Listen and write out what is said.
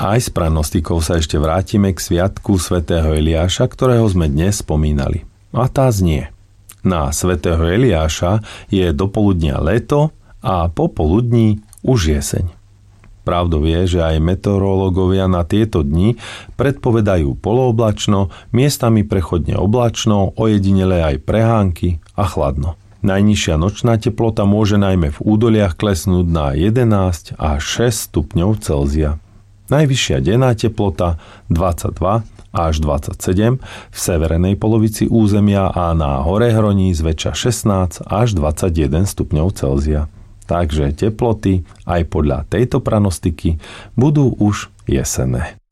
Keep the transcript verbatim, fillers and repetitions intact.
Aj s pranostikou sa ešte vrátime k sviatku svätého Eliáša, ktorého sme dnes spomínali. A tá znie: na svätého Eliáša je dopoludnia leto a popoludní už jeseň. Pravdou je, že aj meteorológovia na tieto dni predpovedajú polooblačno, miestami prechodne oblačno, ojedinele aj prehánky a chladno. Najnižšia nočná teplota môže najmä v údoliach klesnúť na jedenásť až šesť stupňov Celzia. Najvyššia denná teplota dvadsaťdva až dvadsaťsedem, v severnej polovici územia a na Horehroní zväčša šestnásť až dvadsaťjeden stupňov Celzia. Takže teploty aj podľa tejto pranostiky budú už jesenné.